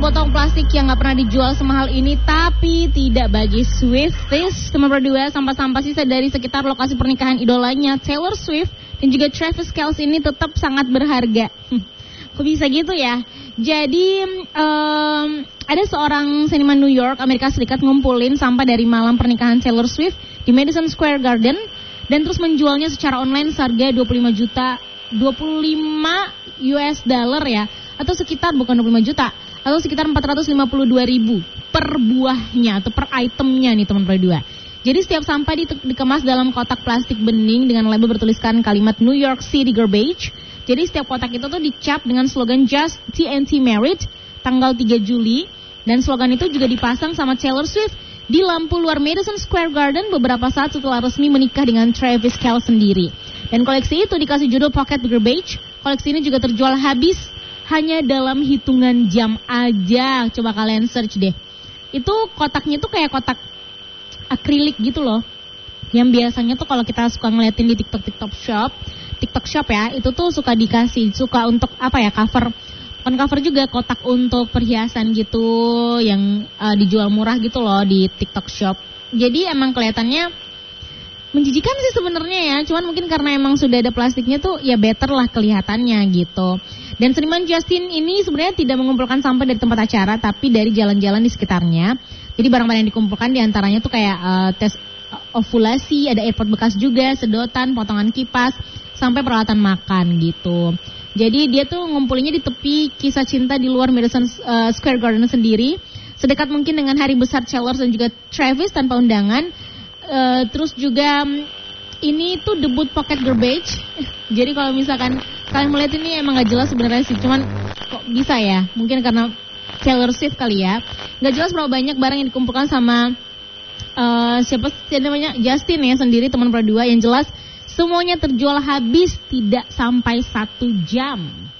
botol plastik yang gak pernah dijual semahal ini, tapi tidak bagi Swifties. Teman berdua, sampah-sampah sisa dari sekitar lokasi pernikahan idolanya Taylor Swift dan juga Travis Kelce ini tetap sangat berharga. Kok bisa gitu ya? Jadi ada seorang seniman New York, Amerika Serikat ngumpulin sampah dari malam pernikahan Taylor Swift di Madison Square Garden dan terus menjualnya secara online seharga 25 US dollar ya, atau sekitar bukan 25 juta, atau sekitar 452.000 per buahnya atau per itemnya nih teman berdua. Jadi setiap sampah dikemas dalam kotak plastik bening dengan label bertuliskan kalimat New York City Garbage. Jadi setiap kotak itu tuh dicap dengan slogan Just TNT Married tanggal 3 Juli. Dan slogan itu juga dipasang sama Taylor Swift di lampu luar Madison Square Garden beberapa saat setelah resmi menikah dengan Travis Kelce sendiri. Dan koleksi itu dikasih judul Pocket Garbage. Koleksi ini juga terjual habis hanya dalam hitungan jam aja. Coba kalian search deh. Itu kotaknya tuh kayak kotak akrilik gitu loh. Yang biasanya tuh kalau kita suka ngeliatin di TikTok Shop ya, itu tuh suka dikasih, suka untuk apa ya, cover juga kotak untuk perhiasan gitu yang dijual murah gitu loh di TikTok Shop. Jadi emang kelihatannya menjijikan sih sebenarnya ya, cuman mungkin karena emang sudah ada plastiknya tuh ya better lah kelihatannya gitu. Dan seniman Justin ini sebenarnya tidak mengumpulkan sampah dari tempat acara, tapi dari jalan-jalan di sekitarnya. Jadi barang-barang yang dikumpulkan diantaranya tuh kayak tes ovulasi, ada airport bekas juga, sedotan, potongan kipas, sampai peralatan makan gitu. Jadi dia tuh ngumpulinnya di tepi kisah cinta di luar Madison Square Garden sendiri, sedekat mungkin dengan hari besar Taylor dan juga Travis tanpa undangan. Terus juga ini tuh debut Pocket Garbage. Jadi kalau misalkan kalian melihat ini emang gak jelas sebenarnya sih, cuman kok bisa ya? Mungkin karena Taylor Swift kali ya. Gak jelas berapa banyak barang yang dikumpulkan sama siapa namanya Justin ya sendiri, teman berdua. Yang jelas semuanya terjual habis tidak sampai 1 jam.